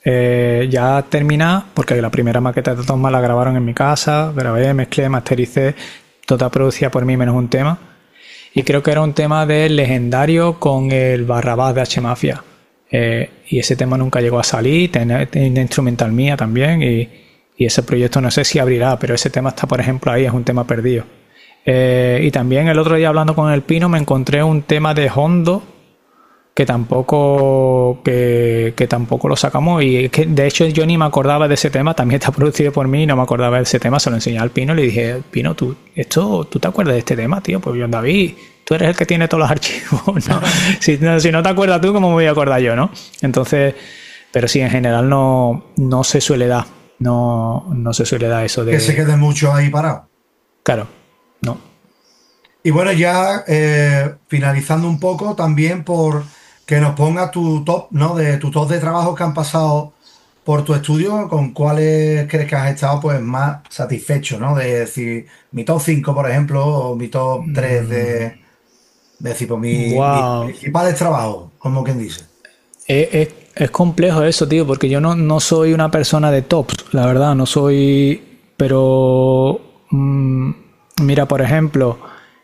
ya terminada, porque la primera maqueta de Dogma la grabaron en mi casa, grabé, mezclé, mastericé, toda producida por mí menos un tema, y creo que era un tema del Legendario con el Barrabás de H Mafia, y ese tema nunca llegó a salir. Tenía instrumental mía también, y ese proyecto no sé si abrirá, pero ese tema está, por ejemplo, ahí, es un tema perdido. Y también el otro día, hablando con el Pino, me encontré un tema de Hondo que tampoco lo sacamos, y es que de hecho yo ni me acordaba de ese tema, también está producido por mí y no me acordaba de ese tema. Se lo enseñé al Pino y le dije: Pino, ¿tú te acuerdas de este tema, tío? Pues yo, David, tú eres el que tiene todos los archivos, ¿no? Si no te acuerdas tú, ¿cómo me voy a acordar yo, no? Entonces, pero sí, en general no se suele dar, no se suele dar eso de... Que se quede mucho ahí parado. Claro, no. Y bueno, ya finalizando un poco, también por que nos pongas tu top, ¿no? De tu top de trabajos que han pasado por tu estudio, con cuáles crees que has estado pues más satisfecho, ¿no? De decir, mi top 5, por ejemplo, o mi top 3 de decir, pues mis Wow. principales trabajos, como quien dice. es complejo eso, tío, porque yo no soy una persona de tops, la verdad, no soy... Pero, mira, por ejemplo,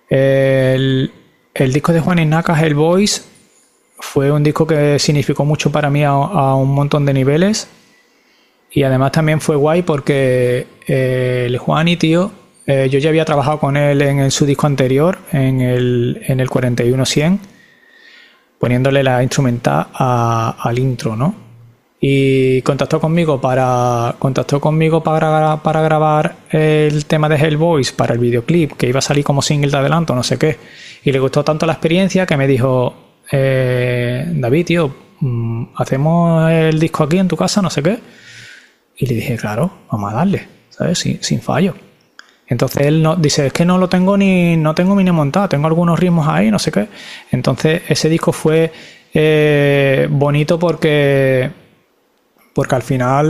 el disco de Juan Ignaca, El Voice, fue un disco que significó mucho para mí a un montón de niveles. Y además también fue guay porque el Juani, tío, yo ya había trabajado con él en su disco anterior, en el 41-100, poniéndole la instrumental al intro, ¿no? Y contactó conmigo para grabar el tema de Hellboys para el videoclip, que iba a salir como single de adelanto, no sé qué. Y le gustó tanto la experiencia que me dijo, David, tío, ¿hacemos el disco aquí en tu casa? No sé qué. Y le dije, claro, vamos a darle, ¿sabes? Sin fallo. Entonces él dice, es que no tengo ni montado, tengo algunos ritmos ahí, no sé qué. Entonces ese disco fue bonito porque al final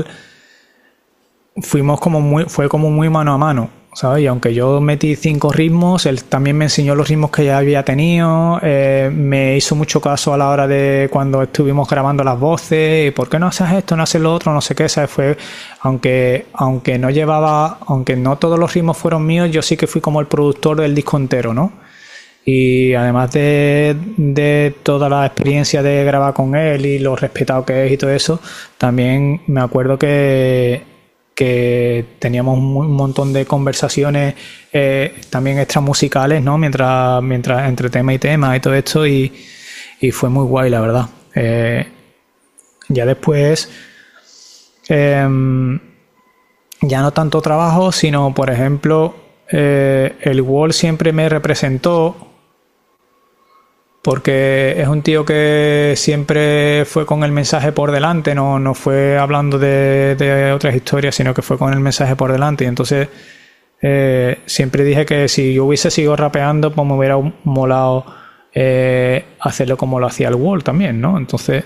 fue como muy mano a mano, ¿sabes? Y aunque yo metí 5 ritmos, él también me enseñó los ritmos que ya había tenido, me hizo mucho caso a la hora de cuando estuvimos grabando las voces, y ¿por qué no haces esto, no haces lo otro? No sé qué, ¿sabes? Fue, aunque no todos los ritmos fueron míos, yo sí que fui como el productor del disco entero, ¿no? Y además de toda la experiencia de grabar con él y lo respetado que es y todo eso, también me acuerdo que teníamos un montón de conversaciones también extramusicales, ¿no? Mientras entre tema y tema y todo esto, y fue muy guay, la verdad. Ya después ya no tanto trabajo, sino, por ejemplo, el Wall siempre me representó porque es un tío que siempre fue con el mensaje por delante, no fue hablando de otras historias, sino que fue con el mensaje por delante. Y entonces siempre dije que si yo hubiese seguido rapeando, pues me hubiera molado hacerlo como lo hacía el Wall también, ¿no? Entonces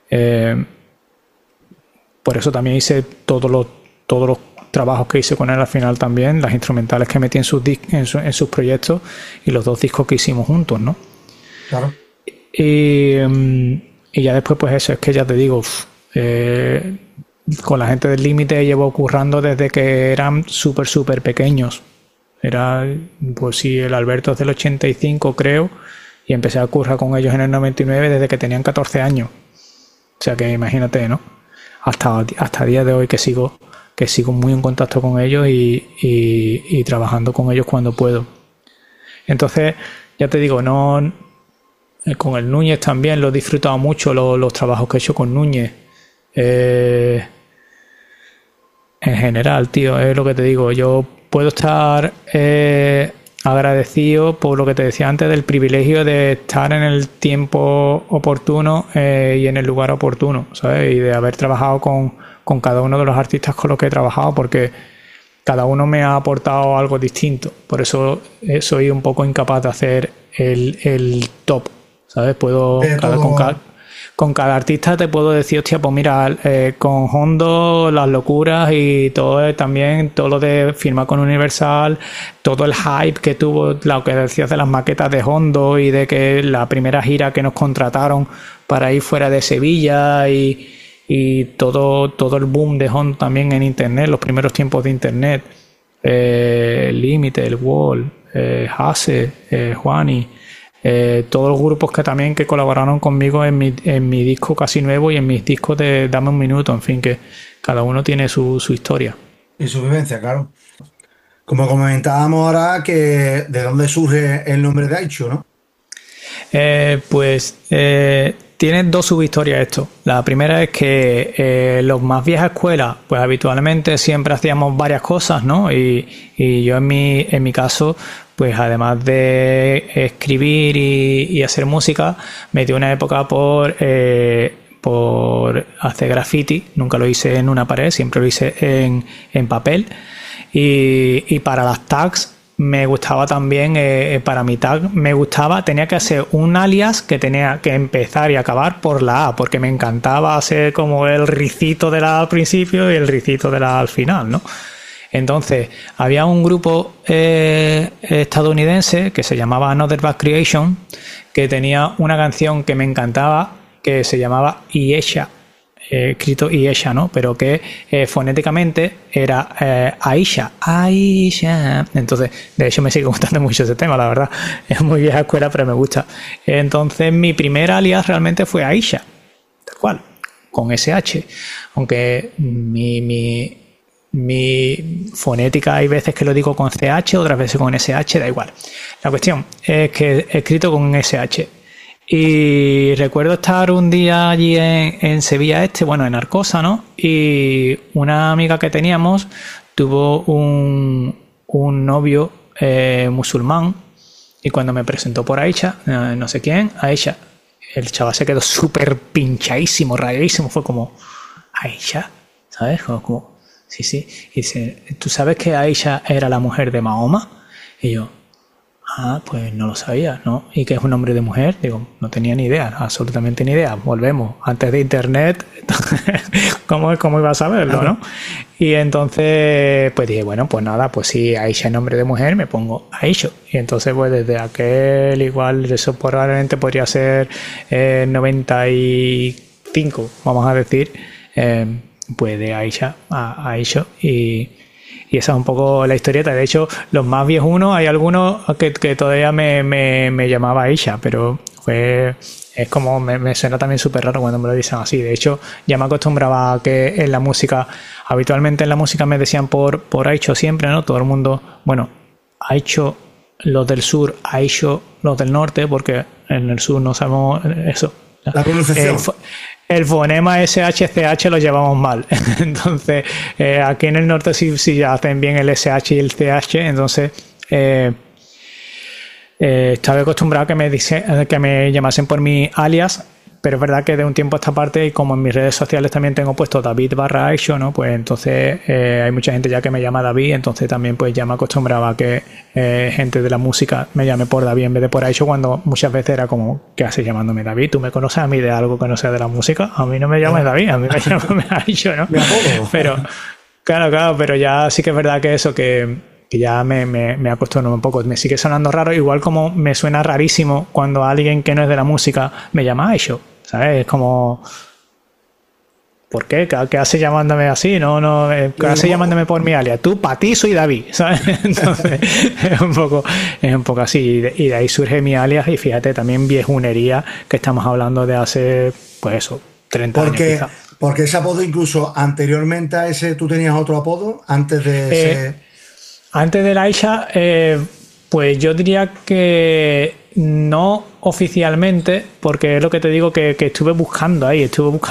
por eso también hice todos los trabajos que hice con él al final también, las instrumentales que metí en sus proyectos y los 2 discos que hicimos juntos, ¿no? Claro. Y ya después, pues eso, es que ya te digo, con la gente del Límite llevo currando desde que eran súper pequeños. Era, pues sí, el Alberto es del 85, creo, y empecé a currar con ellos en el 99 desde que tenían 14 años. O sea que imagínate, ¿no? Hasta día de hoy que sigo muy en contacto con ellos y trabajando con ellos cuando puedo. Entonces, ya te digo, con el Núñez también lo he disfrutado mucho, los trabajos que he hecho con Núñez. En general, tío, es lo que te digo. Yo puedo estar agradecido por lo que te decía antes del privilegio de estar en el tiempo oportuno y en el lugar oportuno, ¿sabes? Y de haber trabajado con cada uno de los artistas con los que he trabajado, porque cada uno me ha aportado algo distinto. Por eso soy un poco incapaz de hacer el top, ¿sabes? Con cada artista te puedo decir, hostia, pues mira, con Hondo, Las Locuras y todo, también todo lo de firmar con Universal, todo el hype que tuvo, lo que decías de las maquetas de Hondo y de que la primera gira que nos contrataron para ir fuera de Sevilla y todo el boom de Hondo también en internet, los primeros tiempos de internet, el Límite, el Wall, Hase, Juani, todos los grupos que colaboraron conmigo en mi disco casi nuevo y en mis discos de Dame un Minuto, en fin, que cada uno tiene su historia. Y su vivencia, claro. Como comentábamos ahora, que ¿de dónde surge el nombre de Aicho, no? Tiene 2 subhistorias esto. La primera es que los más viejas escuelas, pues habitualmente siempre hacíamos varias cosas, ¿no? Y yo en mi caso, pues además de escribir y hacer música, me dio una época por hacer graffiti. Nunca lo hice en una pared, siempre lo hice en papel. Y para las tags me gustaba también, para mi tag tenía que hacer un alias que tenía que empezar y acabar por la A, porque me encantaba hacer como el ricito de la A al principio y el ricito de la A al final, ¿no? Entonces, había un grupo estadounidense que se llamaba Another Bad Creation, que tenía una canción que me encantaba, que se llamaba Iesha, escrito Aisha, ¿no? Pero que fonéticamente era Aisha. Aisha. Entonces, de hecho me sigue gustando mucho ese tema, la verdad. Es muy vieja escuela, pero me gusta. Entonces, mi primer alias realmente fue Aisha. Tal cual. Con SH. Aunque mi fonética hay veces que lo digo con CH, otras veces con SH, da igual. La cuestión es que he escrito con SH. Y recuerdo estar un día allí en Sevilla en Arcosa, ¿no? Y una amiga que teníamos tuvo un novio musulmán, y cuando me presentó por Aisha, no sé quién, Aisha, el chaval se quedó súper pinchadísimo, rayadísimo, fue como, Aisha, ¿sabes? Como sí. Y dice, ¿tú sabes que Aisha era la mujer de Mahoma? Y yo, pues no lo sabía, ¿no? ¿Y que es un nombre de mujer? Digo, no tenía ni idea, absolutamente ni idea. Volvemos, antes de internet, ¿cómo iba a saberlo, no? Y entonces, pues dije, bueno, pues nada, pues si Aisha es nombre de mujer, me pongo Aisha. Y entonces, pues desde aquel, igual, eso probablemente podría ser 95, vamos a decir, pues de Aisha a Aisha. Y esa es un poco la historieta. De hecho, los más viejunos, hay algunos que todavía me llamaba Aisha, pero es como, me suena también súper raro cuando me lo dicen así. De hecho, ya me acostumbraba a que en la música, habitualmente en la música me decían por Aisha siempre, ¿no? Todo el mundo, bueno, Aisha los del sur, Aisha los del norte, porque en el sur no sabemos eso. La pronunciación. El fonema SH-CH lo llevamos mal. Entonces, aquí en el norte sí ya hacen bien el SH y el CH. Entonces, estaba acostumbrado a que me llamasen por mi alias, pero es verdad que de un tiempo a esta parte, y como en mis redes sociales también tengo puesto David/Aisha, ¿no? Pues entonces hay mucha gente ya que me llama David, entonces también pues ya me acostumbraba a que gente de la música me llame por David en vez de por Aisha, cuando muchas veces era como, ¿qué haces llamándome David? ¿Tú me conoces a mí de algo que no sea de la música? A mí no me llames David, a mí me llamas Aisha, ¿no? Pero, claro, pero ya sí que es verdad que eso, que ya me acostumbro un poco, me sigue sonando raro, igual como me suena rarísimo cuando alguien que no es de la música me llama Aisha, ¿sabes? Es como, ¿por qué? ¿Qué hace llamándome así? ¿Qué hace llamándome por mi alias? Tú, para ti soy David, ¿sabes? Entonces es un poco así, y de ahí surge mi alias, y fíjate, también viejunería, que estamos hablando de hace, pues eso, 30 años quizá. Porque ese apodo, incluso anteriormente a ese, ¿tú tenías otro apodo antes de ese? Antes de la Aisha, pues yo diría que no oficialmente, porque es lo que te digo, que estuve buscando ahí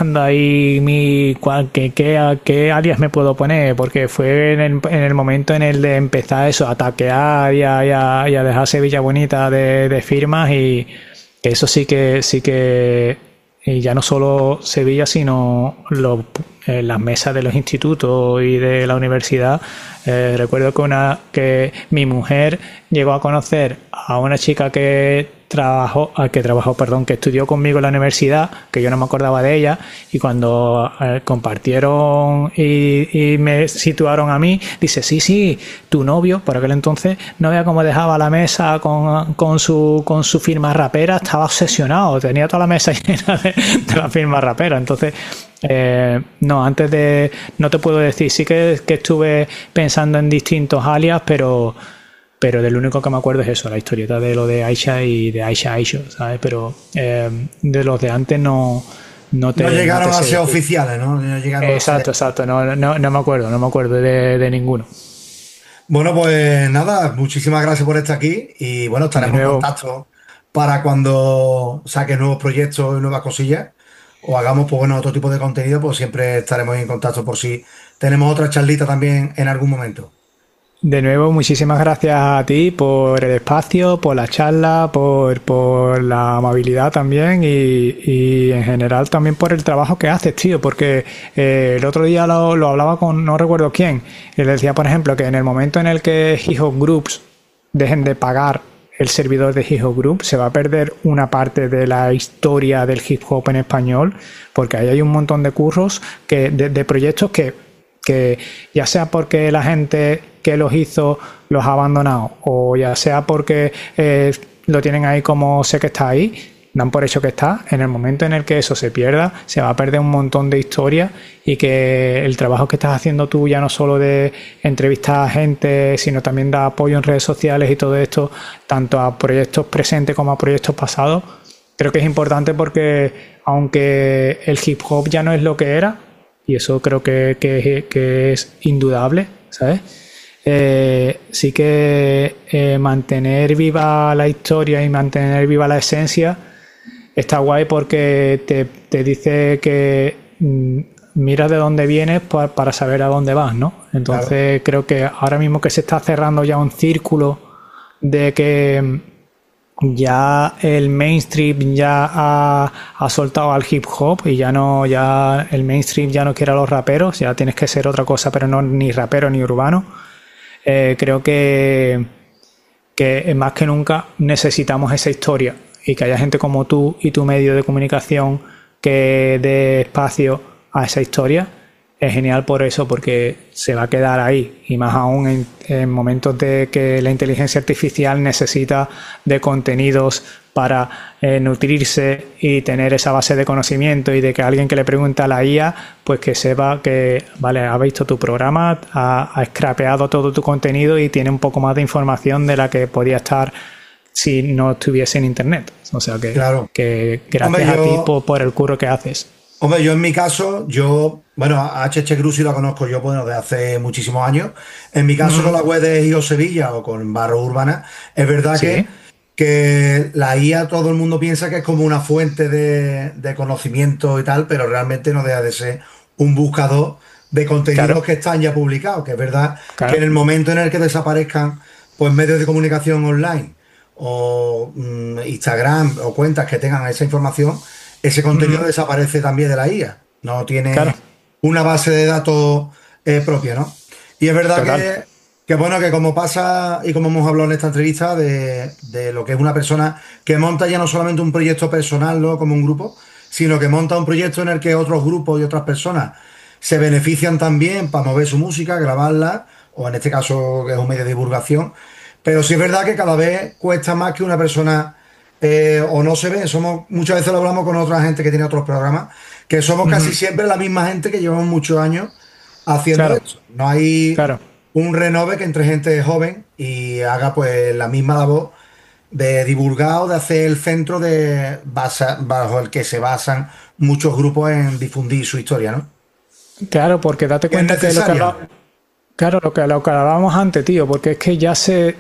qué alias me puedo poner, porque fue en el momento en el de empezar eso, a taquear y a dejar Sevilla bonita de firmas, y eso sí que y ya no solo Sevilla, sino las mesas de los institutos y de la universidad. Recuerdo que mi mujer llegó a conocer a una chica que estudió conmigo en la universidad, que yo no me acordaba de ella, y cuando compartieron y me situaron a mí, dice, sí, tu novio, por aquel entonces, no veía cómo dejaba la mesa con su firma rapera, estaba obsesionado, tenía toda la mesa llena de la firma rapera. Entonces, no te puedo decir, sí que estuve pensando en distintos alias, pero del único que me acuerdo es eso, la historieta de lo de Aisha y de Aisha, ¿sabes? Pero de los de antes no llegaron a ser oficiales, ¿no? Exacto, no me acuerdo de ninguno. Bueno, pues nada, muchísimas gracias por estar aquí, y bueno, estaremos en contacto para cuando saques nuevos proyectos y nuevas cosillas, o hagamos pues bueno otro tipo de contenido, pues siempre estaremos en contacto por si tenemos otra charlita también en algún momento. De nuevo, muchísimas gracias a ti por el espacio, por la charla, por la amabilidad también, y en general también por el trabajo que haces, tío, porque el otro día lo hablaba con no recuerdo quién, y le decía, por ejemplo, que en el momento en el que Hip Hop Groups dejen de pagar el servidor de Hip Hop Group, se va a perder una parte de la historia del hip hop en español, porque ahí hay un montón de cursos, de proyectos que ya sea porque la gente que los hizo los ha abandonado, o ya sea porque lo tienen ahí como sé que está ahí, dan por hecho que está. En el momento en el que eso se pierda, se va a perder un montón de historias, y que el trabajo que estás haciendo tú, ya no solo de entrevistar a gente, sino también de apoyo en redes sociales y todo esto, tanto a proyectos presentes como a proyectos pasados, creo que es importante, porque aunque el hip hop ya no es lo que era, y eso creo que es indudable, ¿sabes? Sí que mantener viva la historia y mantener viva la esencia está guay, porque te dice que mira de dónde vienes para saber a dónde vas, ¿no? Entonces creo que ahora mismo que se está cerrando ya un círculo de que ya el mainstream ya ha soltado al hip hop, y ya el mainstream ya no quiere a los raperos, ya tienes que ser otra cosa, pero no ni rapero ni urbano. Creo que más que nunca necesitamos esa historia, y que haya gente como tú y tu medio de comunicación que dé espacio a esa historia es genial por eso, porque se va a quedar ahí, y más aún en momentos de que la inteligencia artificial necesita de contenidos para nutrirse y tener esa base de conocimiento, y de que alguien que le pregunta a la IA, pues que sepa que, vale, ha visto tu programa, ha scrapeado todo tu contenido y tiene un poco más de información de la que podía estar si no estuviese en internet. O sea que, claro, que gracias a ti por el curro que haces. Hombre, yo en mi caso, bueno, a HH Grusi la conozco yo, bueno, de hace muchísimos años. En mi caso, con la web de IO Sevilla o con Barro Urbana, es verdad que la IA, todo el mundo piensa que es como una fuente de conocimiento y tal, pero realmente no deja de ser un buscador de contenidos que están ya publicados, que es verdad que en el momento en el que desaparezcan pues medios de comunicación online o Instagram o cuentas que tengan esa información, ese contenido desaparece también de la IA. No tiene una base de datos propia, ¿no? Y es verdad que bueno, que como pasa y como hemos hablado en esta entrevista de lo que es una persona que monta ya no solamente un proyecto personal, ¿no?, como un grupo, sino que monta un proyecto en el que otros grupos y otras personas se benefician también para mover su música, grabarla, o en este caso que es un medio de divulgación. Pero sí es verdad que cada vez cuesta más que una persona o no se ve. Muchas veces lo hablamos con otra gente que tiene otros programas, que somos casi siempre la misma gente que llevamos muchos años haciendo esto. No hay un renove que entre gente joven y haga pues la misma labor de divulgar o de hacer el centro bajo el que se basan muchos grupos en difundir su historia, ¿no? Claro, porque date cuenta que lo que hablábamos antes, tío, porque es que ya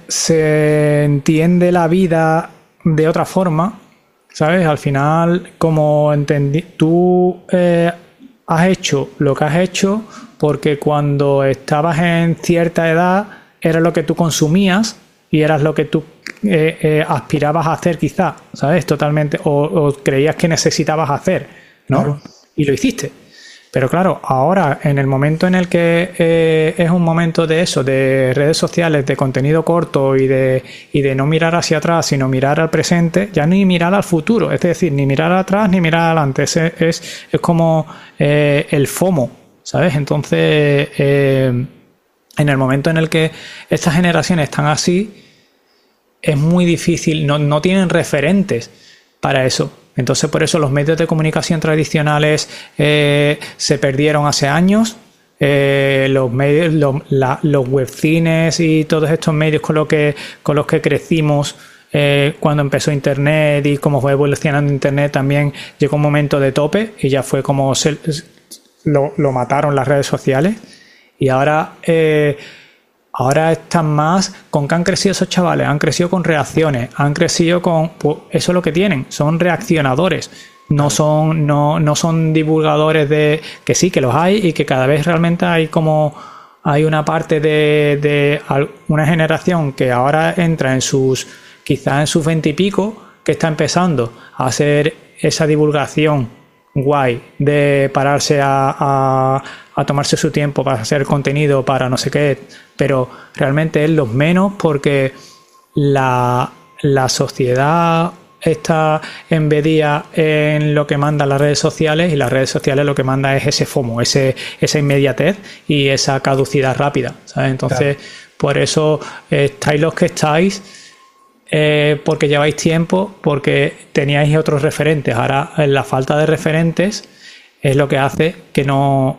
se entiende la vida de otra forma, ¿sabes? Al final, como entendí, tú has hecho lo que has hecho porque cuando estabas en cierta edad era lo que tú consumías y eras lo que tú aspirabas a hacer, quizá, ¿sabes? Totalmente, o creías que necesitabas hacer, ¿no? Claro. Y lo hiciste. Pero claro, ahora en el momento en el que es un momento de eso, de redes sociales, de contenido corto y de no mirar hacia atrás, sino mirar al presente, ya ni mirar al futuro, es decir, ni mirar atrás ni mirar adelante, es como el FOMO, ¿sabes? Entonces, en el momento en el que estas generaciones están así, es muy difícil, no tienen referentes para eso. Entonces, por eso los medios de comunicación tradicionales se perdieron hace años. Los webcines y todos estos medios con los que crecimos cuando empezó Internet y cómo fue evolucionando Internet, también llegó un momento de tope y ya fue como lo mataron las redes sociales. Y ahora están más con que han crecido esos chavales, han crecido con reacciones, han crecido con... Pues eso es lo que tienen, son reaccionadores, no son divulgadores de... Que sí, que los hay y que cada vez realmente hay una parte de una generación que ahora entra quizás en sus 20 y pico, que está empezando a hacer esa divulgación guay de pararse a tomarse su tiempo para hacer contenido, para no sé qué, pero realmente es lo menos porque la sociedad está embebida en lo que mandan las redes sociales y las redes sociales lo que manda es ese FOMO, esa inmediatez y esa caducidad rápida, ¿sabes? Entonces, por eso estáis los que estáis. porque lleváis tiempo, porque teníais otros referentes. Ahora la falta de referentes es lo que hace que no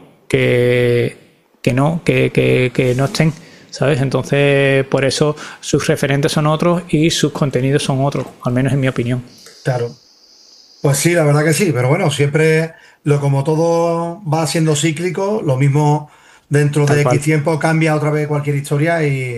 estén, ¿sabes? Entonces, por eso sus referentes son otros y sus contenidos son otros, al menos en mi opinión. Claro. Pues sí, la verdad que sí, pero bueno, siempre, como todo va siendo cíclico, lo mismo dentro de Tal cual. X tiempo cambia otra vez cualquier historia y